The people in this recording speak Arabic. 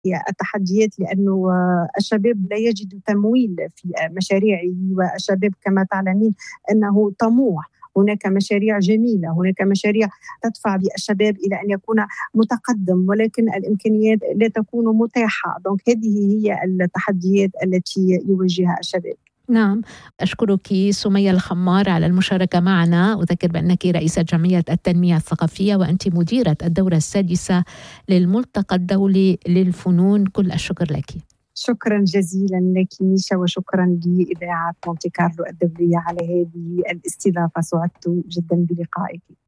التحديات، لأنه الشباب لا يجد تمويل في مشاريعه، والشباب كما تعلمين أنه طموح. هناك مشاريع جميلة، هناك مشاريع تدفع بالشباب إلى أن يكون متقدم، ولكن الإمكانيات لا تكون متاحة. دونك هذه هي التحديات التي يواجهها الشباب. نعم، أشكرك سمية الخمار على المشاركة معنا. أذكر بأنك رئيسة جمعية التنمية الثقافية وأنت مديرة الدورة السادسة للملتقى الدولي للفنون. كل الشكر لك. شكرا جزيلا لك ميشا، وشكرا لإذاعة مونتي كارلو الدولية على هذه الاستضافة. سعدت جدا بلقائك.